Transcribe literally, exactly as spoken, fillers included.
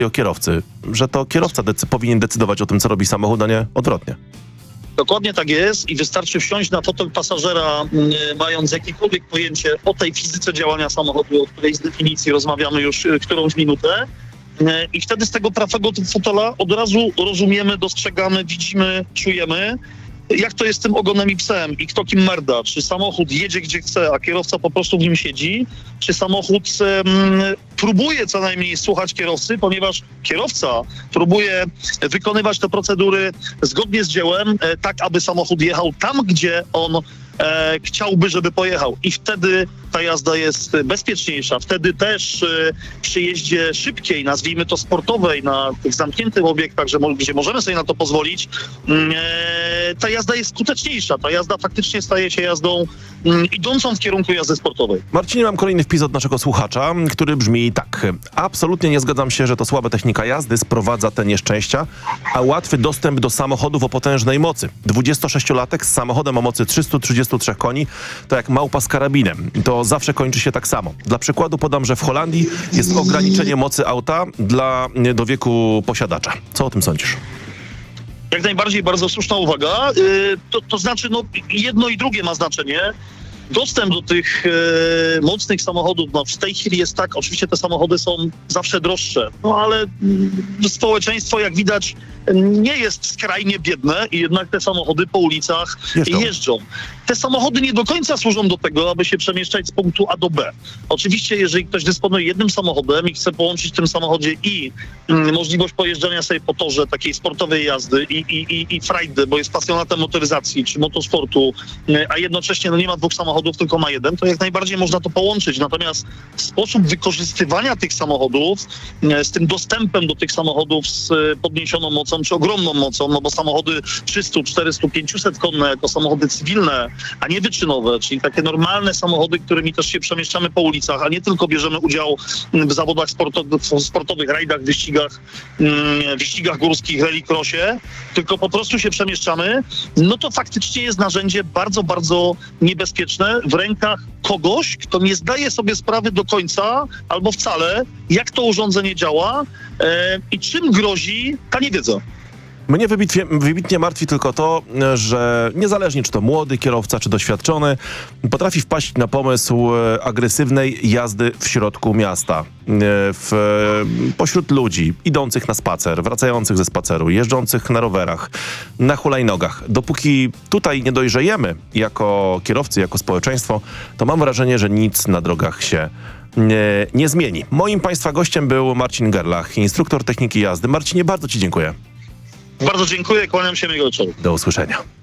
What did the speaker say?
o kierowcy, że to kierowca decy- powinien decydować o tym, co robi samochód, a nie odwrotnie. Dokładnie tak jest i wystarczy wsiąść na fotel pasażera, y, mając jakiekolwiek pojęcie o tej fizyce działania samochodu, o której z definicji rozmawiamy już y, którąś minutę. Y, I wtedy z tego prawego fotela od razu rozumiemy, dostrzegamy, widzimy, czujemy, jak to jest z tym ogonem i psem i kto kim merda. Czy samochód jedzie gdzie chce, a kierowca po prostu w nim siedzi, czy samochód um, próbuje co najmniej słuchać kierowcy, ponieważ kierowca próbuje wykonywać te procedury zgodnie z dziełem, e, tak aby samochód jechał tam, gdzie on e, chciałby, żeby pojechał. I wtedy ta jazda jest bezpieczniejsza. Wtedy też e, przy jeździe szybkiej, nazwijmy to sportowej, na tych zamkniętych obiektach, że, mo- gdzie możemy sobie na to pozwolić, e, ta jazda jest skuteczniejsza. Ta jazda faktycznie staje się jazdą m, idącą w kierunku jazdy sportowej. Marcinie, mam kolejny wpis od naszego słuchacza, który brzmi tak. Absolutnie nie zgadzam się, że to słaba technika jazdy sprowadza te nieszczęścia, a łatwy dostęp do samochodów o potężnej mocy. dwudziestosześciolatek z samochodem o mocy trzystu trzydziestu trzech koni to jak małpa z karabinem. To zawsze kończy się tak samo. Dla przykładu podam, że w Holandii jest ograniczenie mocy auta dla, do wieku posiadacza. Co o tym sądzisz? Jak najbardziej, bardzo słuszna uwaga. Yy, to, to znaczy, no, jedno i drugie ma znaczenie. Dostęp do tych e, mocnych samochodów, no w tej chwili jest tak, oczywiście te samochody są zawsze droższe, no ale mm, społeczeństwo, jak widać, nie jest skrajnie biedne i jednak te samochody po ulicach Jeżdżą. jeżdżą. Te samochody nie do końca służą do tego, aby się przemieszczać z punktu A do B. Oczywiście, jeżeli ktoś dysponuje jednym samochodem i chce połączyć w tym samochodzie i mm, możliwość pojeżdżania sobie po torze takiej sportowej jazdy i, i, i, i frajdy, bo jest pasjonatem motoryzacji czy motosportu, y, a jednocześnie no, nie ma dwóch samochodów, tylko ma jeden, to jak najbardziej można to połączyć. Natomiast sposób wykorzystywania tych samochodów y, z tym dostępem do tych samochodów z y, podniesioną mocą czy ogromną mocą, no bo samochody trzysta, czterysta, pięćset konne to samochody cywilne, a nie wyczynowe, czyli takie normalne samochody, którymi też się przemieszczamy po ulicach, a nie tylko bierzemy udział w zawodach sportowych, w sportowych rajdach, wyścigach, mm, wyścigach górskich, rallycrossie, tylko po prostu się przemieszczamy, no to faktycznie jest narzędzie bardzo, bardzo niebezpieczne w rękach kogoś, kto nie zdaje sobie sprawy do końca albo wcale, jak to urządzenie działa e, i czym grozi ta niewiedza. Mnie wybitnie, wybitnie martwi tylko to, że niezależnie czy to młody kierowca, czy doświadczony, potrafi wpaść na pomysł agresywnej jazdy w środku miasta. W, pośród ludzi idących na spacer, wracających ze spaceru, jeżdżących na rowerach, na hulajnogach. Dopóki tutaj nie dojrzejemy jako kierowcy, jako społeczeństwo, to mam wrażenie, że nic na drogach się nie, nie zmieni. Moim Państwa gościem był Marcin Gerlach, instruktor techniki jazdy. Marcinie, bardzo Ci dziękuję. Bardzo dziękuję, kłaniam się, miłego wieczoru. Do usłyszenia.